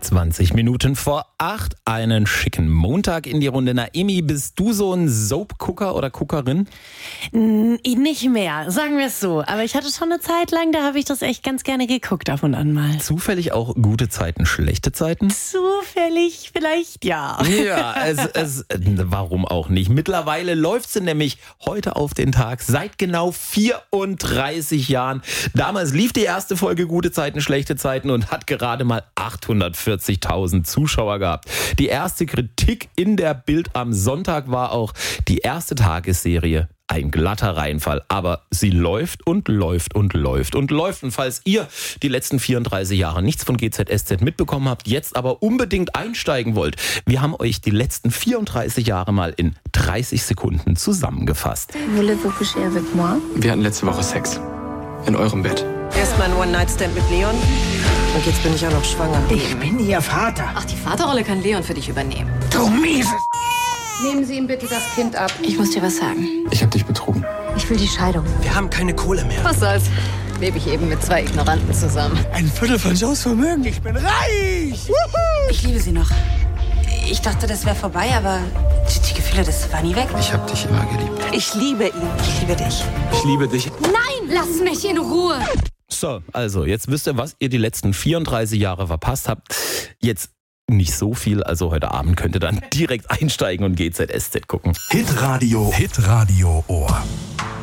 20 Minuten vor 8, einen schicken Montag in die Runde. Naemi, bist du so ein Soap-Gucker oder Guckerin? Nicht mehr, sagen wir es so. Aber ich hatte schon eine Zeit lang, da habe ich das echt ganz gerne geguckt, ab und an mal. Zufällig auch gute Zeiten, schlechte Zeiten? Zufällig vielleicht, ja. Ja, warum auch nicht? Mittlerweile läuft sie nämlich heute auf den Tag seit genau 34 Jahren. Damals lief die erste Folge Gute Zeiten, schlechte Zeiten und hat gerade mal 840.000 Zuschauer gehabt. Die erste Kritik in der Bild am Sonntag war auch, die erste Tagesserie ein glatter Reinfall, aber sie läuft und läuft und läuft und läuft. Und falls ihr die letzten 34 Jahre nichts von GZSZ mitbekommen habt, jetzt aber unbedingt einsteigen wollt, wir haben euch die letzten 34 Jahre mal in 30 Sekunden zusammengefasst. Voulez-vous coucher avec moi? Wir hatten letzte Woche Sex. In eurem Bett. Erst mein One-Night-Stand mit Leon und jetzt bin ich auch noch schwanger. Ich bin Ihr Vater. Ach, die Vaterrolle kann Leon für dich übernehmen. Du Miese! Nehmen Sie ihm bitte das Kind ab. Ich muss dir was sagen. Ich hab dich betrogen. Ich will die Scheidung. Wir haben keine Kohle mehr. Was soll's? Lebe ich eben mit zwei Ignoranten zusammen. Ein Viertel von Joes Vermögen. Ich bin reich! Wuhu! Ich liebe sie noch. Ich dachte, das wäre vorbei, aber die Gefühle, das war nie weg. Ich hab dich immer geliebt. Ich liebe ihn. Ich liebe dich. Ich liebe dich. Nein, lass mich in Ruhe. So, also jetzt wisst ihr, was ihr die letzten 34 Jahre verpasst habt. Jetzt nicht so viel, also heute Abend könnt ihr dann direkt einsteigen und GZSZ gucken. Hitradio Ohr.